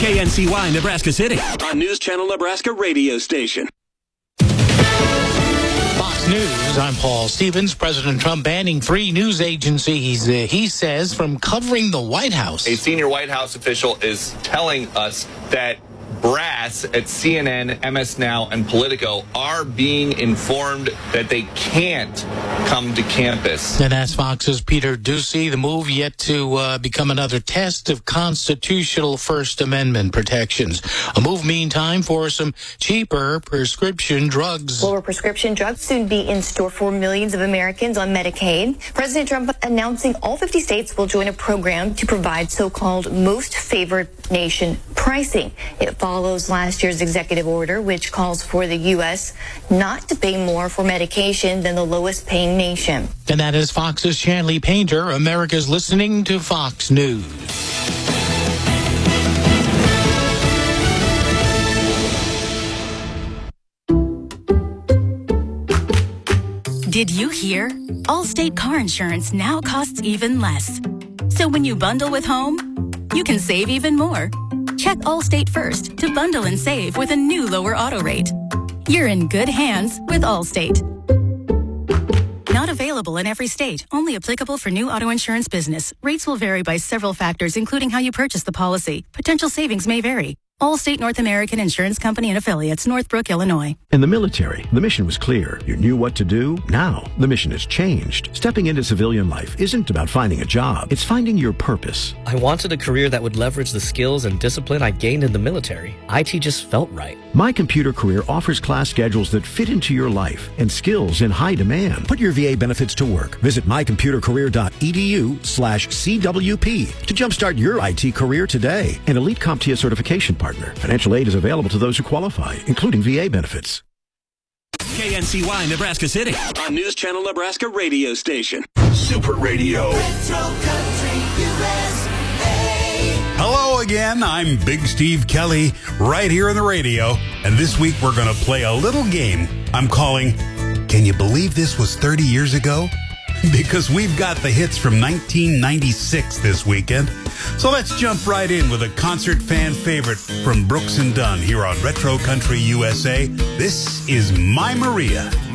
KNCY, Nebraska City, on News Channel Nebraska radio station. Fox News, I'm Paul Stevens. President Trump banning 3 news agencies, he says, from covering the White House. A senior White House official is telling us that brass at CNN, MS Now, and Politico are being informed that they can't come to campus. And that's Fox's Peter Doocy. The move yet to become another test of constitutional First Amendment protections. A move, meantime, for some cheaper prescription drugs. Lower prescription drugs soon be in store for millions of Americans on Medicaid. President Trump announcing all 50 states will join a program to provide so-called most favored nation pricing. It follows last year's executive order, which calls for the U.S. not to pay more for medication than the lowest paying nation. And that is Fox's Chanley Painter. America's listening to Fox News. Did you hear? Allstate car insurance now costs even less. So when you bundle with home, you can save even more. Check Allstate first to bundle and save with a new lower auto rate. You're in good hands with Allstate. Not available in every state. Only applicable for new auto insurance business. Rates will vary by several factors, including how you purchase the policy. Potential savings may vary. Allstate North American Insurance Company and Affiliates, Northbrook, Illinois. In the military, the mission was clear. You knew what to do. Now, the mission has changed. Stepping into civilian life isn't about finding a job. It's finding your purpose. I wanted a career that would leverage the skills and discipline I gained in the military. IT just felt right. My Computer Career offers class schedules that fit into your life and skills in high demand. Put your VA benefits to work. Visit mycomputercareer.edu/CWP to jumpstart your IT career today. An elite CompTIA certification partner. Financial aid is available to those who qualify, including VA benefits. KNCY, Nebraska City, on News Channel Nebraska radio station. Super Radio. Hello again, I'm Big Steve Kelly, right here on the radio, and this week we're going to play a little game I'm calling, Can You Believe This Was 30 Years Ago? Because we've got the hits from 1996 this weekend. So let's jump right in with a concert fan favorite from Brooks and Dunn here on Retro Country USA. This is My Maria.